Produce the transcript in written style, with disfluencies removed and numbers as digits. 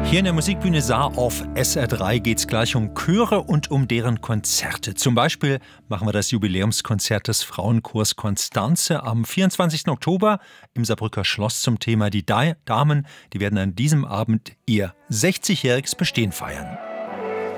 Hier in der Musikbühne Saar auf SR3 geht es gleich um Chöre und um deren Konzerte. Zum Beispiel machen wir das Jubiläumskonzert des Frauenchors Konstanze am 24. Oktober im Saarbrücker Schloss zum Thema Die Damen. Die werden an diesem Abend ihr 60-jähriges Bestehen feiern.